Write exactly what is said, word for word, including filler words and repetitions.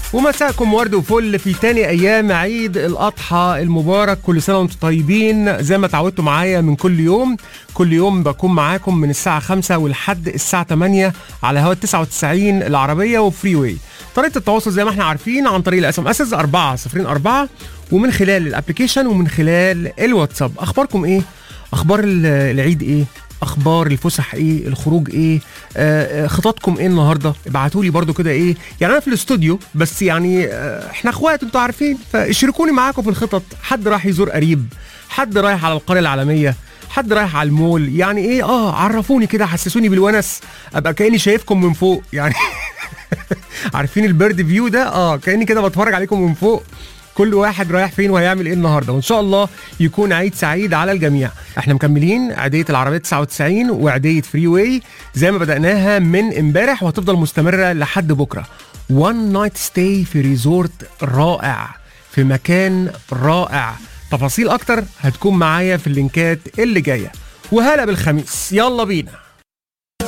ومساءكم ورد وفل في تاني ايام عيد الاضحى المبارك. كل سنه وانتم طيبين زي ما اتعودتوا معايا من كل يوم. كل يوم بكون معاكم من الساعه خمسة ولحد الساعه تمانية على هوا تسعة وتسعين العربيه وفري واي. طريقه التواصل زي ما احنا عارفين عن طريق الاس ام اس أربعة صفر أربعة ومن خلال الابلكيشن ومن خلال الواتساب. اخباركم ايه؟ اخبار العيد ايه؟ اخبار الفسح ايه؟ الخروج ايه؟ آه خططكم ايه النهارده؟ ابعتوا لي برده كده ايه. يعني انا في الاستوديو بس يعني آه احنا اخوات انتوا عارفين، فاشركوني معاكم في الخطط. حد راح يزور قريب، حد رايح على القريه العالميه، حد رايح على المول، يعني ايه اه عرفوني كده، حسسوني بالونس، ابقى كاني شايفكم من فوق يعني. عارفين البيرد فيو ده؟ اه كاني كده بتفرج عليكم من فوق. كل واحد رايح فين وهيعمل ايه النهارده، وان شاء الله يكون عيد سعيد على الجميع. احنا مكملين عيديه العربيه تسعة وتسعين وعيديه فري واي زي ما بدأناها من امبارح وهتفضل مستمره لحد بكره. وان نايت ستاي في ريزورت رائع في مكان رائع. تفاصيل اكتر هتكون معايا في اللينكات اللي جايه. وهلا بالخميس، يلا بينا.